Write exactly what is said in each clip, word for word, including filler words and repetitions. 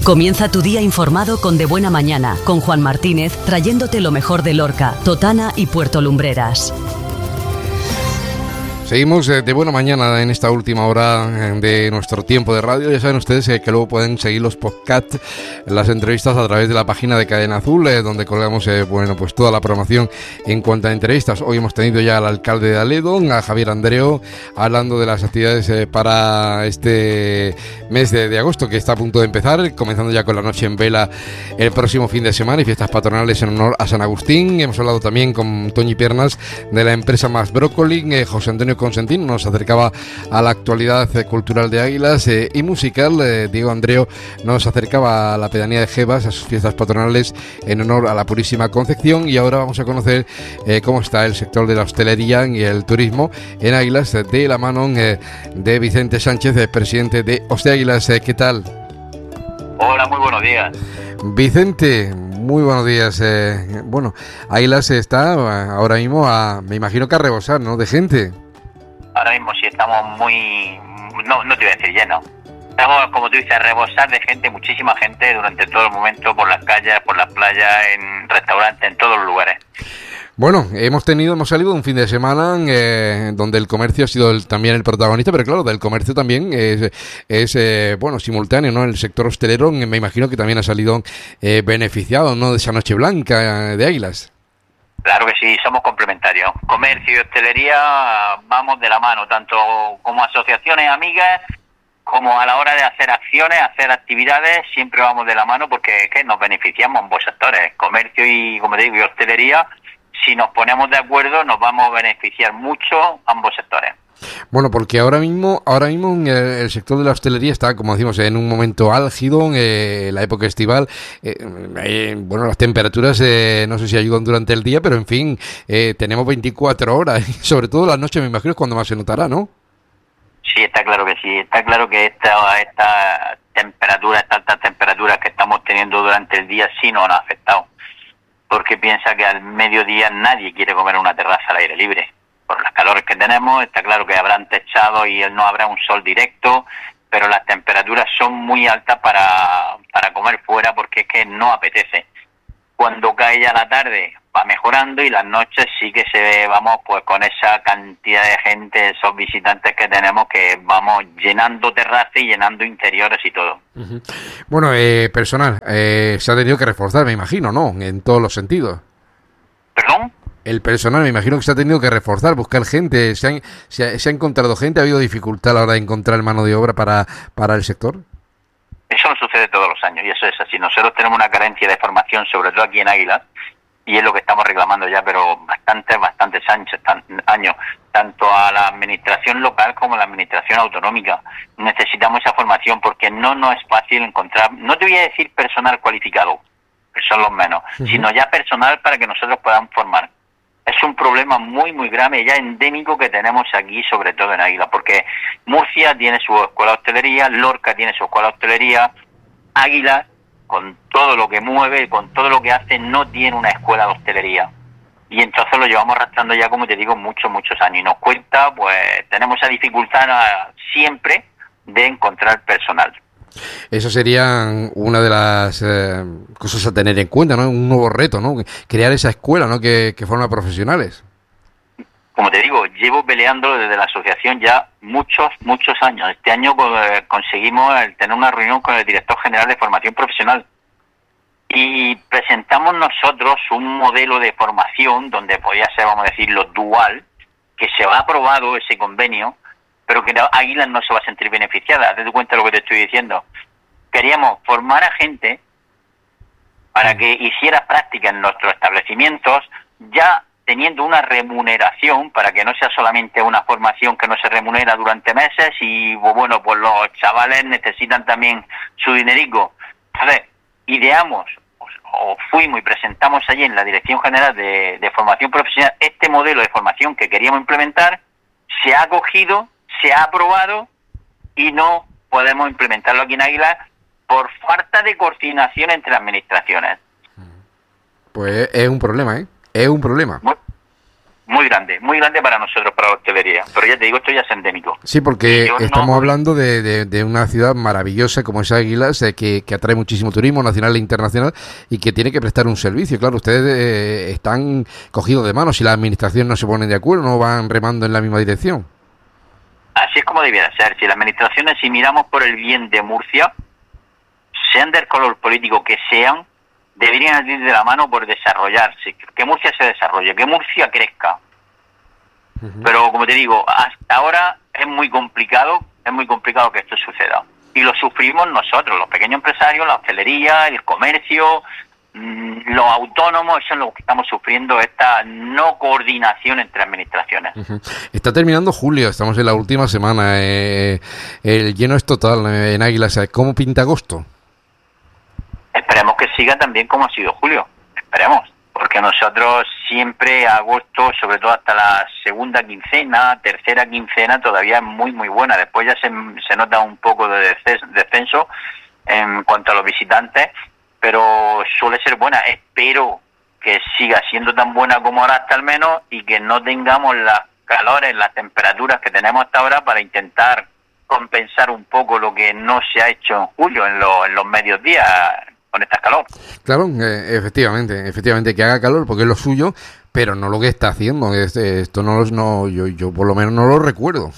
Comienza tu día informado con De Buena Mañana, con Juan Martínez, trayéndote lo mejor de Lorca, Totana y Puerto Lumbreras. Seguimos de buena mañana en esta última hora de nuestro tiempo de radio. Ya saben ustedes que luego pueden seguir los podcasts, las entrevistas a través de la página de Cadena Azul, donde colgamos eh, bueno, pues toda la programación en cuanto a entrevistas. Hoy hemos tenido ya al alcalde de Aledo, a Javier Andreu, hablando de las actividades eh, para este mes de, de agosto, que está a punto de empezar, comenzando ya con la noche en vela el próximo fin de semana y fiestas patronales en honor a San Agustín. Hemos hablado también con Toñi Piernas de la empresa Más Brócoli, eh, José Antonio Consentín nos acercaba a la actualidad eh, cultural de Águilas eh, y musical. eh, Diego Andreu nos acercaba a la pedanía de Jebas, a sus fiestas patronales en honor a la Purísima Concepción, y ahora vamos a conocer eh, cómo está el sector de la hostelería y el turismo en Águilas eh, de la mano eh, de Vicente Sánchez, eh, presidente de Hoste Águilas. Eh, ¿Qué tal? Hola, muy buenos días. Vicente, muy buenos días. Eh, bueno, Águilas está ahora mismo a, me imagino que a rebosar, ¿no?, de gente. Ahora mismo sí estamos muy, no, no te voy a decir lleno. Estamos, como tú dices, a rebosar de gente, muchísima gente durante todo el momento, por las calles, por las playas, en restaurantes, en todos los lugares. Bueno, hemos tenido, hemos salido un fin de semana eh, donde el comercio ha sido el, también el protagonista, pero claro, del comercio también es, es eh, bueno, simultáneo, ¿no? El sector hostelero, me imagino que también ha salido eh, beneficiado, ¿no?, de esa noche blanca de Águilas. Claro que sí, somos complementarios. Comercio y hostelería vamos de la mano, tanto como asociaciones amigas, como a la hora de hacer acciones, hacer actividades, siempre vamos de la mano porque es que nos beneficiamos ambos sectores. Comercio y, como te digo, y hostelería, si nos ponemos de acuerdo, nos vamos a beneficiar mucho ambos sectores. Bueno, porque ahora mismo, ahora mismo el, el sector de la hostelería está, como decimos, en un momento álgido, eh, la época estival. Eh, eh, bueno, las temperaturas eh, no sé si ayudan durante el día, pero en fin, eh, tenemos veinticuatro horas, y sobre todo las noches, me imagino, es cuando más se notará, ¿no? Sí, está claro que sí. Está claro que esta, esta temperatura, estas altas temperaturas que estamos teniendo durante el día sí nos han afectado. Porque piensa que al mediodía nadie quiere comer en una terraza al aire libre. Por las calores que tenemos, está claro que habrán techado y no habrá un sol directo, pero las temperaturas son muy altas para, para comer fuera porque es que no apetece. Cuando cae ya la tarde va mejorando y las noches sí que se ve, vamos, pues con esa cantidad de gente, esos visitantes que tenemos, que vamos llenando terrazas y llenando interiores y todo. Uh-huh. Bueno, eh, personal, eh, se ha tenido que reforzar, me imagino, ¿no?, en todos los sentidos. ¿Perdón? El personal, me imagino que se ha tenido que reforzar, buscar gente. ¿Se, han, se, ha, ¿Se ha encontrado gente? ¿Ha habido dificultad a la hora de encontrar mano de obra para, para el sector? Eso no sucede todos los años y eso es así. Nosotros tenemos una carencia de formación, sobre todo aquí en Águilas, y es lo que estamos reclamando ya, pero bastantes, bastantes años, tanto a la administración local como a la administración autonómica. Necesitamos esa formación porque no nos es fácil encontrar, no te voy a decir personal cualificado, que son los menos, uh-huh. sino ya personal para que nosotros podamos formar. Es un problema muy, muy grave, ya endémico, que tenemos aquí, sobre todo en Águila, porque Murcia tiene su escuela de hostelería, Lorca tiene su escuela de hostelería, Águila, con todo lo que mueve, con todo lo que hace, no tiene una escuela de hostelería. Y entonces lo llevamos arrastrando ya, como te digo, muchos, muchos años. Y nos cuesta, pues, tenemos esa dificultad siempre de encontrar personal. Eso sería una de las eh, cosas a tener en cuenta, ¿no? Un nuevo reto, ¿no? Crear esa escuela, ¿no?, que, que forma profesionales. Como te digo, llevo peleando desde la asociación ya muchos, muchos años. Este año eh, conseguimos el tener una reunión con el director general de formación profesional y presentamos nosotros un modelo de formación donde podía ser, vamos a decirlo, dual, que se ha aprobado ese convenio, pero que Águilas no se va a sentir beneficiada. Te das cuenta de lo que te estoy diciendo. Queríamos formar a gente para que hiciera práctica en nuestros establecimientos, ya teniendo una remuneración, para que no sea solamente una formación que no se remunera durante meses y, bueno, pues los chavales necesitan también su dinerico. Entonces, ideamos, o fuimos y presentamos allí en la Dirección General de, de Formación Profesional este modelo de formación que queríamos implementar, se ha acogido, se ha aprobado y no podemos implementarlo aquí en Águila por falta de coordinación entre administraciones. Pues es un problema, ¿eh? Es un problema. Bueno, muy grande, muy grande para nosotros, para la hostelería. Pero ya te digo, esto ya es endémico. Sí, porque estamos no... hablando de, de, de una ciudad maravillosa como es Águilas, eh, que, que atrae muchísimo turismo nacional e internacional y que tiene que prestar un servicio. Claro, ustedes eh, están cogidos de manos. Si la administración no se pone de acuerdo, no van remando en la misma dirección. Así es como debiera ser. Si las administraciones, si miramos por el bien de Murcia, sean del color político que sean, deberían ir de la mano por desarrollarse, que Murcia se desarrolle, que Murcia crezca. Uh-huh. Pero como te digo, hasta ahora es muy complicado, es muy complicado que esto suceda. Y lo sufrimos nosotros, los pequeños empresarios, la hostelería, el comercio, mmm, los autónomos, eso es lo que estamos sufriendo, esta no coordinación entre administraciones. Uh-huh. Está terminando julio, estamos en la última semana, eh, el lleno es total en Águilas. ¿Cómo pinta agosto? Esperemos que siga también como ha sido julio, esperemos, porque nosotros siempre agosto, sobre todo hasta la segunda quincena, tercera quincena, todavía es muy muy buena. Después ya se, se nota un poco de descenso en cuanto a los visitantes, pero suele ser buena. Espero que siga siendo tan buena como ahora hasta al menos y que no tengamos las calores, las temperaturas que tenemos hasta ahora para intentar compensar un poco lo que no se ha hecho en julio, en, lo, en los medios días, con esta calor. Claro, eh, efectivamente, efectivamente que haga calor porque es lo suyo, pero no lo que está haciendo. Este, esto no, no yo, yo por lo menos no lo recuerdo.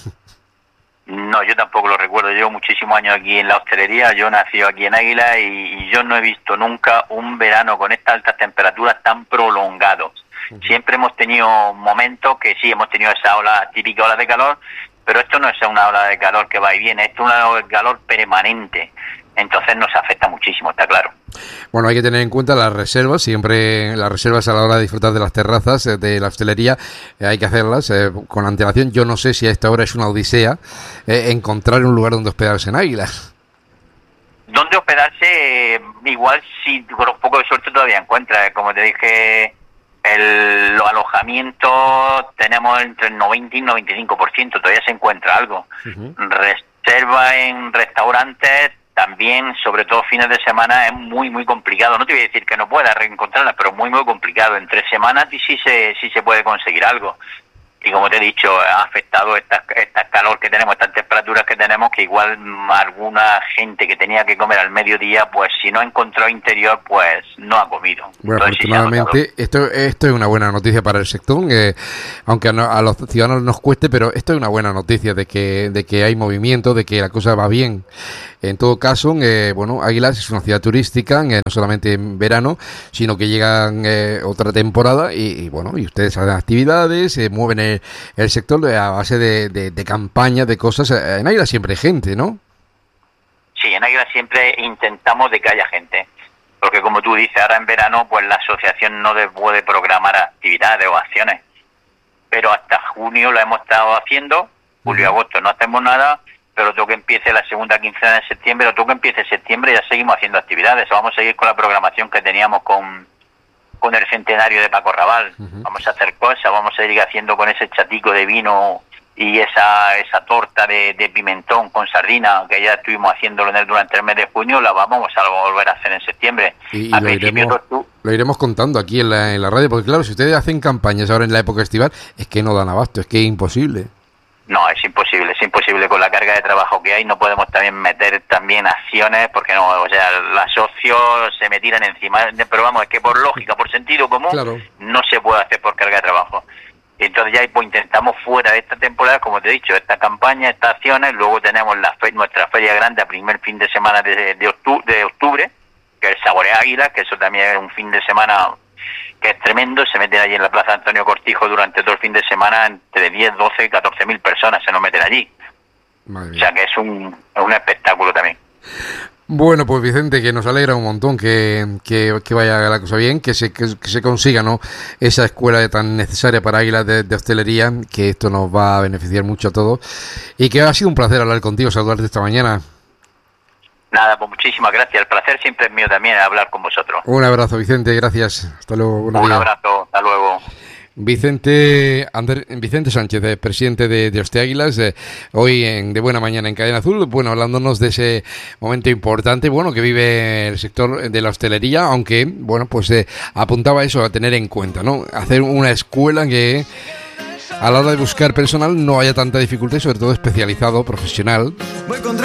No, yo tampoco lo recuerdo. Llevo muchísimos años aquí en la hostelería. Yo nací aquí en Águila y, y yo no he visto nunca un verano con estas altas temperaturas tan prolongados. Uh-huh. Siempre hemos tenido momentos que sí, hemos tenido esa ola, típica ola de calor, pero esto no es una ola de calor que va y viene, esto es una ola de calor permanente. Entonces nos afecta muchísimo, está claro. Bueno, hay que tener en cuenta las reservas, siempre las reservas a la hora de disfrutar de las terrazas, de la hostelería, eh, hay que hacerlas eh, con antelación. Yo no sé si a esta hora es una odisea eh, encontrar un lugar donde hospedarse en Águilas. Donde hospedarse, igual si con un poco de suerte todavía encuentras, como te dije, el, los alojamientos tenemos entre el noventa y noventa y cinco por ciento, todavía se encuentra algo. Uh-huh. Reserva en restaurantes, también, sobre todo fines de semana, es muy, muy complicado. No te voy a decir que no puedas reencontrarlas, pero muy, muy complicado. En tres semanas sí se, sí se puede conseguir algo. Y como te he dicho, ha afectado esta, esta calor que tenemos, estas temperaturas que tenemos, que igual alguna gente que tenía que comer al mediodía, pues si no ha encontrado interior, pues no ha comido. Bueno, entonces, afortunadamente, sí esto, esto es una buena noticia para el sector, eh, aunque a, no, a los ciudadanos nos cueste, pero esto es una buena noticia de que, de que hay movimiento, de que la cosa va bien. En todo caso, eh, bueno, Águilas es una ciudad turística, eh, no solamente en verano, sino que llegan eh, otra temporada y, y bueno, y ustedes hacen actividades, eh, mueven el, el sector a base de, de, de campañas, de cosas. En Águilas siempre hay gente, ¿no? Sí, en Águilas siempre intentamos de que haya gente, porque como tú dices, ahora en verano, pues la asociación no puede programar actividades o acciones, pero hasta junio lo hemos estado haciendo, julio y agosto no hacemos nada. Pero todo que empiece la segunda quincena de septiembre, o todo que empiece septiembre, ya seguimos haciendo actividades. Vamos a seguir con la programación que teníamos con, con el centenario de Paco Raval. Uh-huh. Vamos a hacer cosas, vamos a seguir haciendo con ese chatico de vino y esa esa torta de, de pimentón con sardina, que ya estuvimos haciéndolo en el, durante el mes de junio, la vamos a volver a hacer en septiembre. Y, y lo, iremos, tú... lo iremos contando aquí en la, en la radio, porque claro, si ustedes hacen campañas ahora en la época estival, es que no dan abasto, es que es imposible. No, es imposible, es imposible con la carga de trabajo que hay. No podemos también meter también acciones porque no, o sea, los socios se me tiran encima. Pero vamos, es que por lógica, por sentido común, claro, no se puede hacer por carga de trabajo. Entonces ya pues, intentamos fuera de esta temporada, como te he dicho, esta campaña, estas acciones. Luego tenemos la fe, nuestra feria grande a primer fin de semana de, de, octubre, de octubre, que es el Saborea Águila, que eso también es un fin de semana que es tremendo. Se meten allí en la Plaza Antonio Cortijo durante todo el fin de semana entre diez, doce, catorce mil personas se nos meten allí. O sea que es un, un espectáculo también. Bueno, pues Vicente, que nos alegra un montón que, que, que vaya la cosa bien, que se, que, que se consiga, ¿no?, esa escuela tan necesaria para Águilas de, de hostelería, que esto nos va a beneficiar mucho a todos, y que ha sido un placer hablar contigo, saludarte esta mañana. Nada, pues muchísimas gracias. El placer siempre es mío también hablar con vosotros. Un abrazo, Vicente, gracias. Hasta luego. Un días. abrazo, hasta luego. Vicente Ander, Vicente Sánchez, eh, presidente de, de Hosteáguilas, eh, hoy en De Buena Mañana en Cadena Azul, bueno, hablándonos de ese momento importante, bueno, que vive el sector de la hostelería, aunque, bueno, pues eh, apuntaba eso a tener en cuenta, ¿no? Hacer una escuela que a la hora de buscar personal no haya tanta dificultad y sobre todo especializado, profesional.